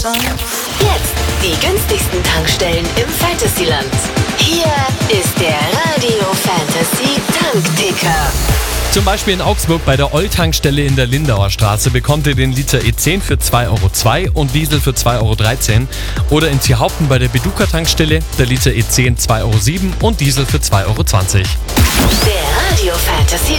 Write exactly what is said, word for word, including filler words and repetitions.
Jetzt die günstigsten Tankstellen im Fantasyland. Hier ist der Radio Fantasy Tankticker. Zum Beispiel in Augsburg bei der Oll-Tankstelle in der Lindauer Straße bekommt ihr den Liter E zehn für zwei Euro zwei und Diesel für zwei Euro dreizehn. Oder in Tierhaupten bei der Beduca-Tankstelle der Liter E zehn zwei Euro sieben und Diesel für zwei Euro zwanzig. Der Radio Fantasy